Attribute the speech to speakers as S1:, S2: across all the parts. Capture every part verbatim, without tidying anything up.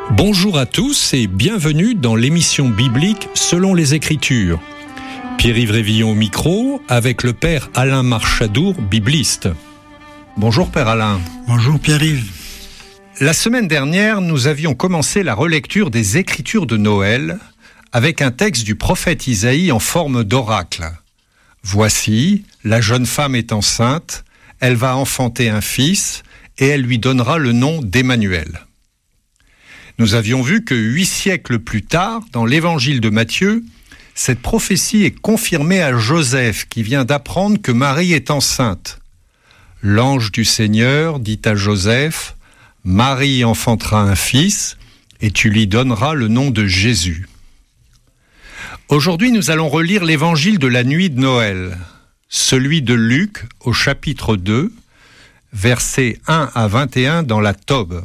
S1: Bonjour à tous et bienvenue dans l'émission biblique Selon les Écritures. Pierre-Yves Révillon au micro avec le Père Alain Marchadour, bibliste. Bonjour Père Alain.
S2: Bonjour Pierre-Yves.
S1: La semaine dernière, nous avions commencé la relecture des Écritures de Noël avec un texte du prophète Isaïe en forme d'oracle. Voici, la jeune femme est enceinte, elle va enfanter un fils et elle lui donnera le nom d'Emmanuel. Nous avions vu que huit siècles plus tard, dans l'évangile de Matthieu, cette prophétie est confirmée à Joseph qui vient d'apprendre que Marie est enceinte. L'ange du Seigneur dit à Joseph, « Marie enfantera un fils et tu lui donneras le nom de Jésus. » Aujourd'hui, nous allons relire l'évangile de la nuit de Noël, celui de Luc au chapitre deux, versets un à vingt et un dans la Tob.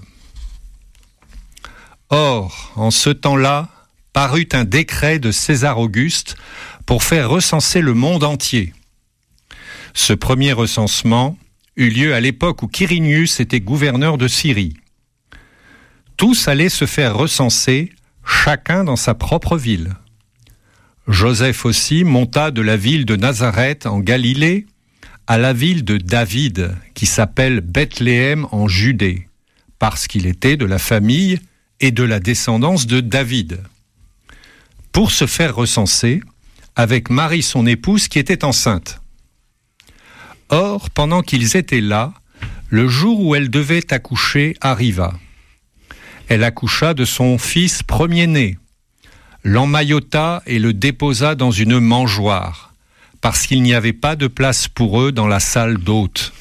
S1: Or, en ce temps-là, parut un décret de César Auguste pour faire recenser le monde entier. Ce premier recensement eut lieu à l'époque où Quirinius était gouverneur de Syrie. Tous allaient se faire recenser, chacun dans sa propre ville. Joseph aussi monta de la ville de Nazareth en Galilée à la ville de David, qui s'appelle Bethléem en Judée, parce qu'il était de la famille et de la descendance de David, pour se faire recenser avec Marie son épouse qui était enceinte. Or, pendant qu'ils étaient là, le jour où elle devait accoucher arriva. Elle accoucha de son fils premier-né, l'emmaillota et le déposa dans une mangeoire, parce qu'il n'y avait pas de place pour eux dans la salle d'hôtes.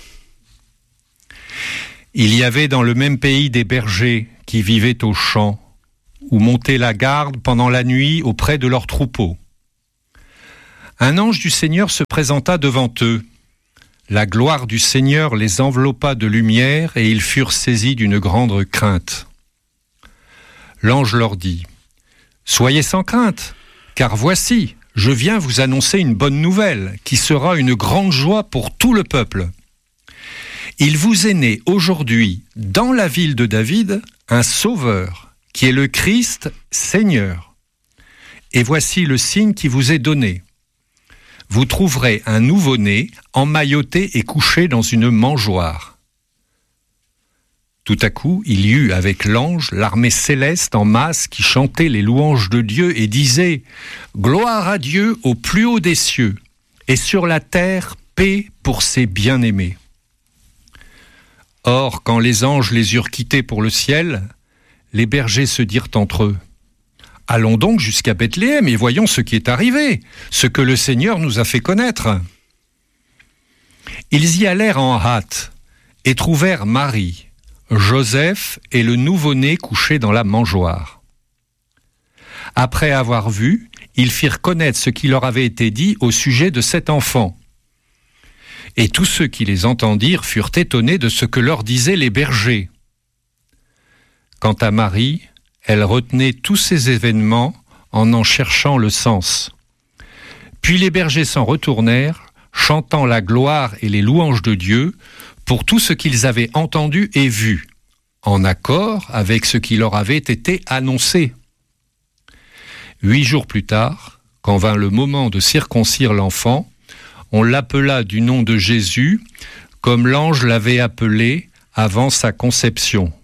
S1: Il y avait dans le même pays des bergers qui vivaient aux champs, ou montaient la garde pendant la nuit auprès de leurs troupeaux. Un ange du Seigneur se présenta devant eux. La gloire du Seigneur les enveloppa de lumière et ils furent saisis d'une grande crainte. L'ange leur dit, « Soyez sans crainte, car voici, je viens vous annoncer une bonne nouvelle qui sera une grande joie pour tout le peuple. Il vous est né aujourd'hui, dans la ville de David, un sauveur, qui est le Christ Seigneur. Et voici le signe qui vous est donné. Vous trouverez un nouveau-né emmailloté et couché dans une mangeoire. » Tout à coup, il y eut avec l'ange l'armée céleste en masse qui chantait les louanges de Dieu et disait « Gloire à Dieu au plus haut des cieux, et sur la terre, paix pour ses bien-aimés. » Or, quand les anges les eurent quittés pour le ciel, les bergers se dirent entre eux, « Allons donc jusqu'à Bethléem et voyons ce qui est arrivé, ce que le Seigneur nous a fait connaître. » Ils y allèrent en hâte et trouvèrent Marie, Joseph et le nouveau-né couché dans la mangeoire. Après avoir vu, ils firent connaître ce qui leur avait été dit au sujet de cet enfant. Et tous ceux qui les entendirent furent étonnés de ce que leur disaient les bergers. Quant à Marie, elle retenait tous ces événements en en cherchant le sens. Puis les bergers s'en retournèrent, chantant la gloire et les louanges de Dieu pour tout ce qu'ils avaient entendu et vu, en accord avec ce qui leur avait été annoncé. Huit jours plus tard, quand vint le moment de circoncire l'enfant, on l'appela du nom de Jésus, comme l'ange l'avait appelé avant sa conception.